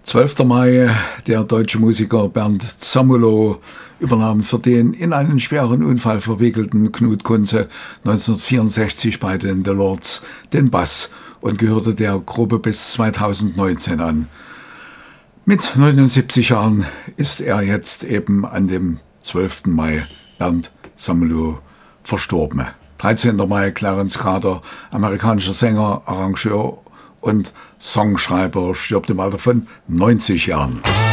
12. Mai, der deutsche Musiker Bernd Zomulo übernahm für den in einen schweren Unfall verwickelten Knut Kunze 1964 bei den The Lords den Bass und gehörte der Gruppe bis 2019 an. Mit 79 Jahren ist er jetzt eben an dem 12. Mai, Bernd Zomulo, verstorben. 13. Mai, Clarence Carter, amerikanischer Sänger, Arrangeur und Songschreiber, stirbt im Alter von 90 Jahren.